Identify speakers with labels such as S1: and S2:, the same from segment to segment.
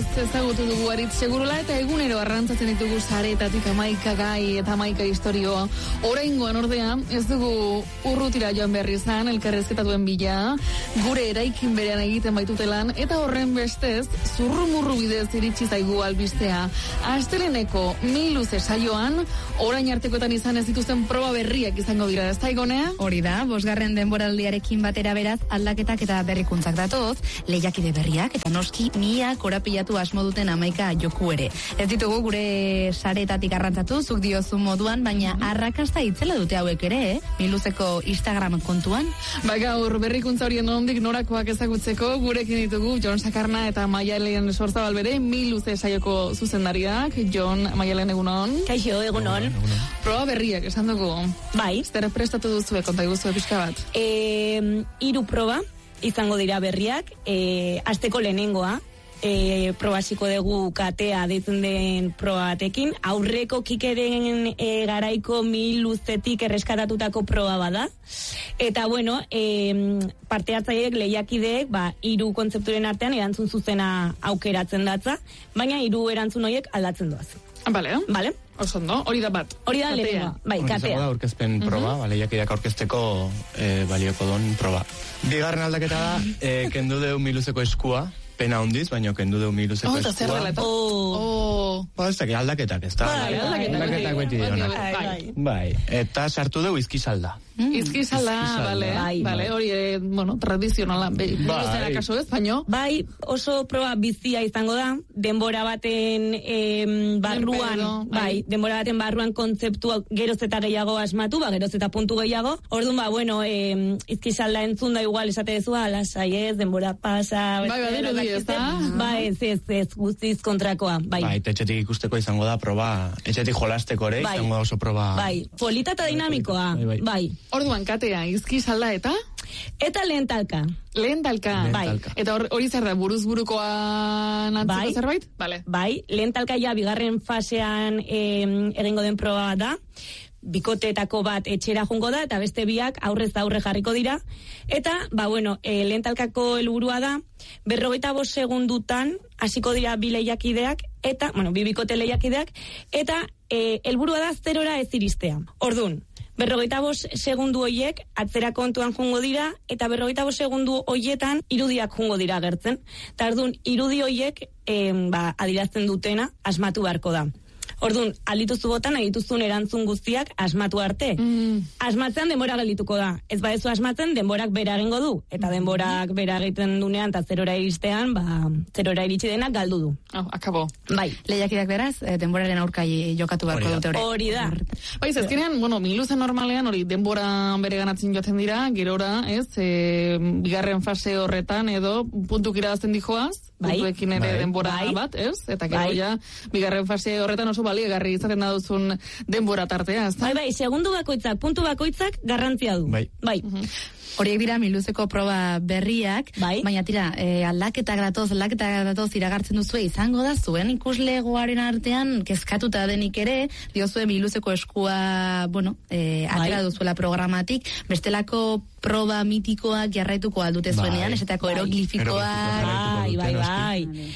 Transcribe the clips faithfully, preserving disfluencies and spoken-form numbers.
S1: ezagutu dugu Aritz Segurola eta egunero arrantzatzen ditugu saretatik hamaika gai eta hamaika historioa. Oraingoan ordea ez dugu urrutira joan behar izan, elkarrezketatuen bila, gure eraikin berean egiten baitutelan, eta horren bestez, zurrumurru bidez iritsi zaigu albistea. Asteleneko miluze saioan, orain artekoetan izan ez dituzten proba berriak izango dira, ez da Igonea?
S2: Hori da, bosgarren denboraldiarekin batera beraz, aldaketak eta berrikuntzak datoz, lehiakide berriak, eta noski mia korapilatu asmo duten hamaika joku ere. Ez ditugu gure saretatik arrantzatu, zuk diozun moduan, baina arrakasta itzela dute hauek ere, eh? Miluzeko Instagram kontuan.
S1: Ba gaur berrikuntza horien ondik norakoak ezagutzeko, gurekin ditugu Jon Sakarna eta Maialen Sorzabal bere, Miluze saioko zuzendariak. Jon, Maialen, egunon.
S3: Kaixo, egunon.
S1: Proba berriak, esan dugu.
S3: Bai.
S1: Zer prestatu duzue, konta iguzue pixka bat.
S3: E, iru proba izango dira berriak, e, asteko lehenengoa, e, probasiko dugu katea deitzen den proba batekin, aurreko kikeren e, garaiko miluzetik erreskatatutako proba bada, eta bueno, e, parte hartzaileek lehiakideek, ba, hiru kontzepturen artean erantzun zuzena aukeratzen datza, baina hiru erantzun horiek aldatzen doaz.
S1: Bale,
S3: Vale.
S1: Oso ondo, hori da bat.
S3: Hori da lehenengoa, bai, katea.
S4: Da aurkezpen proba, uh-huh. Lehiakideak aurkezteko e, balioko don proba. Bigarren aldaketa da, e, kendu deu miluzeko eskua, pena hondiz, baina kendu deu miluzeko
S1: oh,
S4: eskua.
S1: Oh, eta zer dela, eta? Oh.
S4: Ba, ez dakit, aldaketak, ez da?
S1: Bai, aldaketak,
S4: aldaketak beti dionak.
S1: Bai.
S4: Bai, eta sartu deu izkisalda.
S1: Mm. Izkisalda, bale,
S3: bai,
S1: bale, hori, eh, bueno, tradizionala, miluzera kaso ez, baino?
S3: Bai, oso proba bizia izango da, denbora baten eh, barruan,
S1: Enpedo,
S3: bai, denbora baten barruan kontzeptua geroz eta gehiago asmatu, ba, geroz eta puntu gehiago, orduan, ba, bueno, eh, izkisalda entzun da igual esate dezu, alasai ez, denbora pasa,
S1: bai, bai, bai, ez da?
S3: Bai, ez, ez, ez, guztiz kontrakoa, bai.
S4: Bai, etxetik ikusteko izango da proba, etxetik jolasteko ere,
S3: bai.
S4: izango da oso proba.
S3: Bai, polita eta dinamikoa, bai, bai. bai.
S1: Orduan, katea, izkisalda eta?
S3: Eta lehen talka.
S1: Lehen talka.
S3: Bai.
S1: Eta hor, hori zer da, buruz burukoa nantziko
S3: bai.
S1: zerbait? Vale.
S3: Bai, lehen talka ja bigarren fasean eh, egingo den proba da. Bikoteetako bat etxera jungo da, eta beste biak aurrez aurre jarriko dira. Eta, ba bueno, e, lehen talkako helburua da, berrogeita bost segundutan hasiko dira bi lehiakideak, eta, bueno, bi bikote lehiakideak, eta e, helburua da zerora ez iristea. Ordun, berrogeita bost segundu hoiek atzera kontuan jungo dira, eta berrogeita bost segundu hoietan irudiak jungo dira agertzen. Eta ordun, irudi hoiek e, ba, adirazten dutena asmatu beharko da. Orduan, aldituzu botan, egituzun erantzun guztiak asmatu arte. Mm. Asmatzean denbora geldituko da. Ez badezu asmatzen, denborak bera egingo du. Eta denborak bera egiten dunean, eta zerora iristean, ba, zerora iritsi denak galdu du.
S1: Oh, akabo.
S3: Bai.
S2: Lehiakideak beraz, denboraren aurkai jokatu beharko dute hori.
S3: Hori da.
S1: Bai, zezkenean, bueno, miluzen normalean, hori denbora bere ganatzen joaten dira, gerora, ez, e, bigarren fase horretan, edo, puntuk irabazten dijoaz,
S3: bai.
S1: Puntuekin ere bai. Denbora bai. Bat, ez? Eta gero bai. Ja, bigarren fase horretan oso baliegarri izaten da duzun denbora tartea, ez da?
S3: Bai, bai, segundu bakoitzak, puntu bakoitzak garrantzia du.
S4: Bai.
S3: Bai.
S1: Uh-huh.
S2: Horiek dira miluzeko proba berriak,
S3: bai.
S2: Baina tira, e, aldaketak datoz, aldaketak datoz iragartzen duzue izango da zuen ikuslegoaren artean kezkatuta denik ere, diozue miluzeko eskua, bueno, e, atera bai. Duzuela programatik, bestelako proba mitikoak jarraituko aldute zuenean, bai. Esetako bai. Eroglifikoak,
S3: bai, bai, bai,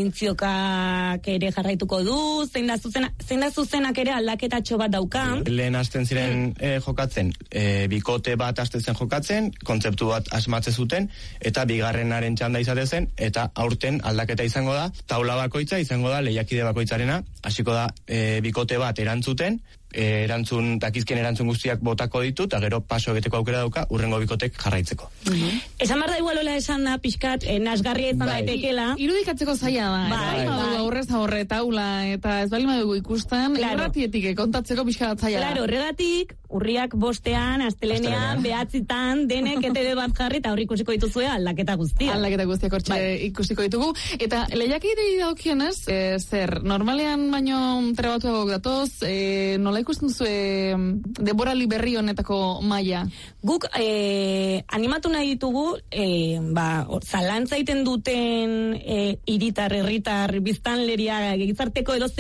S3: imintziokak ere jarraituko du, zein da zuzena, zein da zuzenak ere aldaketatxo bat daukan.
S4: Lehen hasten ziren eh, jokatzen, eh, bikote bat hasten zen jokatzen, kontzeptu bat asmatze zuten, eta bigarrenaren txanda izate zen, eta aurten aldaketa izango da, taula bakoitza izango da lehiakide bakoitzarena, hasiko da e, bikote bat erantzuten, e, erantzun, takizken erantzun guztiak botako ditu, eta gero paso egiteko aukera dauka, urrengo bikotek jarraitzeko.
S3: Mm-hmm. Esan barra igualola esan da, pixkat, eh, nasgarria izan bai. Daitekeela.
S1: Irudikatzeko zaila da,
S3: bai,
S1: ez bali aurrez aurre taula, eta ez bali madugu ikusten, claro. Erratietik kontatzeko pixkat zaila da.
S3: Claro, horregatik, urriak bostean, astelenean, behatzitan, denek etebe bat jarri, eta horri ikusiko dituzue aldaketa guztia.
S1: Aldaketa guztiak hortxe bai. Ikusiko ditugu. Eta lehiakidei daukionez, e, zer, normalean baino trebatuago datoz, e, nola ikusten duzue denborali berri honetako maila?
S3: Guk e, animatu nahi ditugu, e, ba, zalantza egiten duten e, iritar, herritar, biztanleria, gizarteko edozein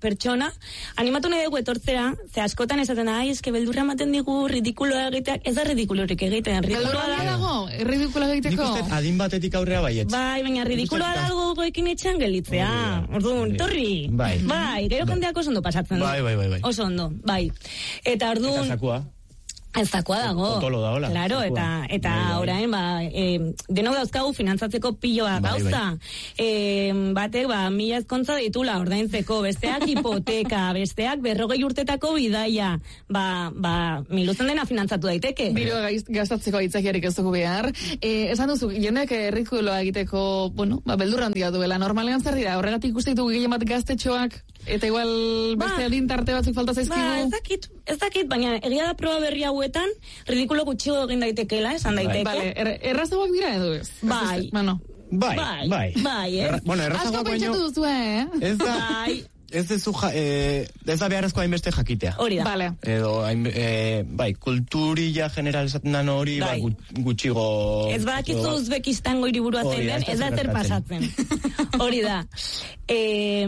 S3: pertsona, animatu nahi dugu etortzera, ze askotan esaten da, ai, eske beldurra ematen digu, ridikuloa egiteak, ez da ridikulorik egiten, ridikuloa da...
S1: dago, ridikuloa egiteko?
S4: Nik uste adin batetik aurrea baietz.
S3: Bai, baina ridikuloa dago goekin etxean gelitzea. Orduan, torri.
S4: Bai.
S3: Bai, gero jendeak oso ondo pasatzen du.
S4: Bai, bai, bai, bai.
S3: Oso ondo, bai. Eta orduan...
S4: Eta zakua.
S3: Ez zakua dago.
S4: Potolo da, hola.
S3: Claro, eta, eta
S4: bai, bai.
S3: orain, ba, e, denok dauzkagu finantzatzeko piloa
S4: Bai,
S3: gauza. E, batek, ba, mila ezkontza ditula ordaintzeko, besteak hipoteka, besteak berrogei urtetako bidaia. Ba, ba, miluzen dena finantzatu daiteke.
S1: Biro gastatzeko aitzakiarik ez dugu behar. E, esan duzu, jendeak errikuloa egiteko, bueno, ba, beldur handia duela. Normalean zer dira, horregatik uste ditugu gehien bat gaztetxoak, eta igual beste ba, adintarte batzuk falta zaizkigu.
S3: Ba, ez dakit, ez dakit, baina egia da proba berri hauetan, ridikulo gutxigo egin daitekeela, esan daiteke.
S1: Vale, er, errazagoak dira edo ez?
S3: Bai.
S1: Bueno.
S4: Bai,
S3: bai.
S4: Bai,
S3: bai eh?
S4: Erra, bueno, errazagoak
S1: baino... Asko pentsatu duzu, eh?
S4: Ez da...
S3: Bai.
S4: Ez dezu, ja, eh, ez da beharrezko hainbeste jakitea.
S3: Hori da.
S1: Vale.
S4: Edo, hain, eh, bai, kulturilla general esaten dan hori, bai. Ba, gutxigo...
S3: Ez badakizu Uzbekistango hiriburua zein den, ez da zer pasatzen. Hori da. E,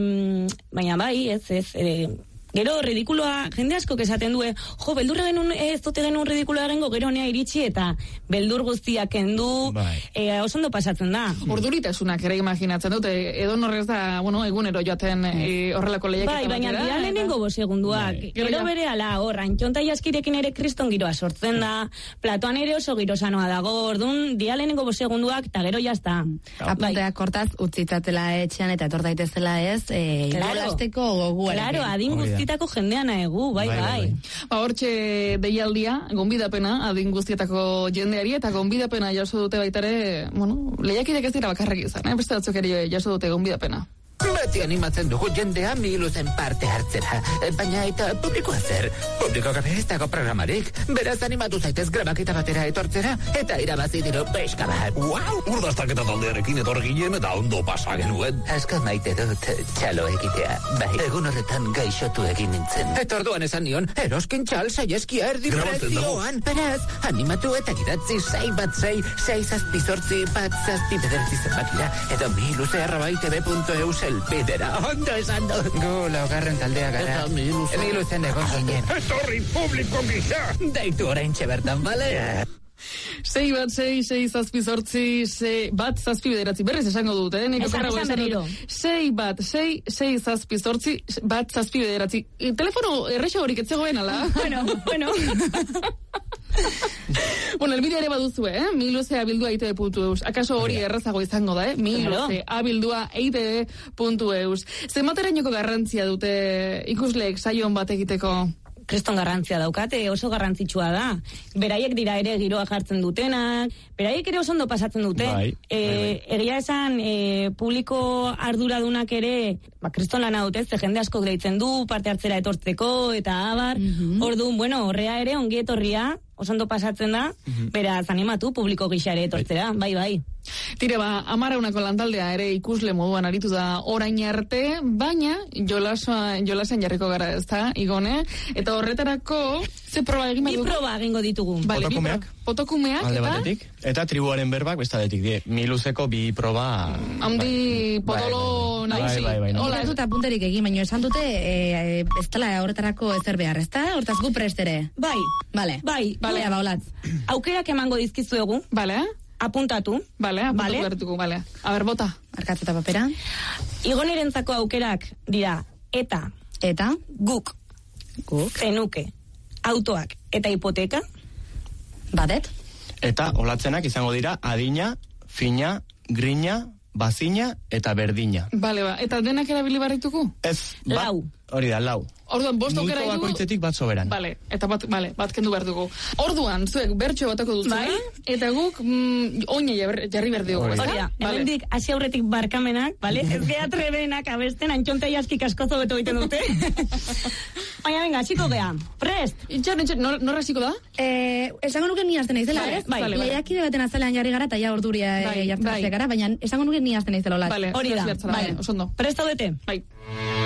S3: baina bai, ez, ez... E, gero, ridikuloa, jende asko esaten due, jo, beldurra genuen, ez dote genuen ridikuloa gengo, gero nea iritsi eta beldur guztiak kendu,
S4: bai.
S3: e, oso ondo pasatzen da.
S1: Urduritasunak ere imaginatzen dute, edo norrez da, bueno, egunero joaten e, horrelako lehiak.
S3: Bai, baina dira lehenengo bo segunduak. Bai. Gero bere ala, hor, antxonta jaskirekin ere kriston giroa sortzen da, platoan ere oso giro sanoa dago, orduan, dia lehenengo bo segunduak, eta gero jazta.
S2: Apunteak hortaz, utzitzatela etxean eta etor daitezela ez, e,
S3: claro.
S2: Golasteko goguarekin.
S3: Claro, adin guzti Tako jendean egu, bai, bai. bai.
S1: Ba, hortxe deialdia, gonbidapena, adin guztietako jendeari, eta gonbidapena jaso dute baitare, bueno, lehiakidek ez dira bakarrak izan, eh? Beste batzuk ere jaso dute gonbidapena.
S5: Beti animatzen dugu jendea miluzen parte hartzera, baina eta publikoa zer. Publiko gabe ez dago programarik, beraz animatu zaitez grabaketa batera etortzera, eta irabazi diro peska bat.
S6: Wow, urdaztaketa taldearekin etor ginen eta ondo pasa genuen.
S5: Asko maite dut txalo egitea, bai, egun horretan gaixotu egin nintzen. Eta orduan esan nion, eroskin txal saieskia erdi prezioan. Beraz, animatu eta gidatzi sei bat sei, sei zazpi zortzi bat zazpi bedertzi zenbakira, edo miluze arroba itb punto eus elpidera, ondo esan dut. Gu laugarren taldea gara.
S6: Eta miluzen.
S5: Miluzen egon ginen.
S6: Etorri publiko gisa.
S5: Deitu orain txebertan, bale?
S1: Sei bat, sei, sei zazpi zortzi, sei bat zazpi bederatzi. Berriz esango dut, eh? Nik
S3: esan, esan berriro.
S1: Sei bat, sei, sei zazpi zortzi, bat zazpi bederatzi. E, telefono errexo horik etzegoen, ala?
S3: Bueno, bueno.
S1: Bueno, elbidea ere baduzu, eh? Miluze abildua itb puntu eus. Akaso hori errazago izango da, eh? Miluze abildua itb puntu eus. Zenbaterainoko garrantzia dute ikusleek saion bat egiteko?
S3: Kriston garrantzia daukate, oso garrantzitsua da. Beraiek dira ere giroa jartzen dutenak, beraiek ere oso ondo pasatzen dute.
S4: Bai,
S3: e,
S4: bai, bai.
S3: Egia esan, e, publiko arduradunak ere, ba, kriston lana dute, ze jende asko deitzen du, parte hartzera etortzeko, eta abar. Mm-hmm. Orduan, bueno, horrea ere ongi etorria, oso ondo pasatzen da, mm-hmm. beraz animatu publiko gisa ere etortzera, bai, bai.
S1: Tire, ba, amaraunako lantaldea ere ikusle moduan aritu da orain arte, baina jolasa, jolasen jarriko gara ez da, Igone, eta horretarako, ze proba egin
S3: Bi proba egingo ditugu.
S1: Vale,
S4: Potokumeak.
S1: Potokumeak,
S4: alde
S1: eta?
S4: batetik. Eta tribuaren berbak bestadetik die. Miluzeko bi proba...
S1: Handi potolo
S4: bai,
S1: nagusi.
S4: bai, bai, bai,
S1: Hola,
S2: Ez dut apunterik egin, baina esan dute e, ez dela horretarako ezer behar, ez da? Hortaz gu prest ere.
S3: Bai,
S2: Vale.
S3: bai,
S2: Vale, ba, olatz.
S3: aukerak emango dizkizuegu,
S1: Vale,
S3: apuntatu.
S1: vale, apuntatu
S3: Vale.
S1: bertuko, vale. A ber, bota.
S2: Arkatz eta papera.
S3: Igonerentzako aukerak dira, eta
S2: Eta?
S3: guk,
S2: Guk.
S3: zenuke, autoak eta hipoteka,
S2: Badet?
S4: Eta olatzenak izango dira adina, fina, grina, bazina eta berdina.
S1: Vale, ba, eta denak erabili barrituko?
S4: Ez, bat,
S3: Lau.
S4: hori da, lau.
S1: Orduan, bost aukera
S4: Multo
S1: ditugu.
S4: bakoitzetik bat soberan.
S1: Vale, eta bat, vale, bat kendu behar dugu. Orduan, zuek bertxo batako duzu,
S3: Bai.
S1: eta guk mm, oine jarri jarri behar dugu.
S4: Hori da.
S3: hori da,
S1: Vale.
S3: hemendik hasi aurretik barkamenak, bale? Ez gea trebenak abesten, antxonta jaskik askozo beto egiten dute. Baina, venga, hasiko gea. Prest!
S1: Itxan, itxan, nor, norra hasiko da?
S2: Eh, esango nuke ni hasten naizela,
S1: Vale,
S2: ez?
S1: bai, vale, vale.
S2: Lehiakide baten azalean jarri gara eta ja orduria
S1: Bai,
S2: eh, jartzen
S1: bai.
S2: hasi gara, baina esango nuke ni hasten naizela olatz.
S1: Vale,
S3: Hori da,
S1: zuek zertzara,
S3: bai.
S1: oso ondo.
S3: Prest zaudete?
S1: Bai.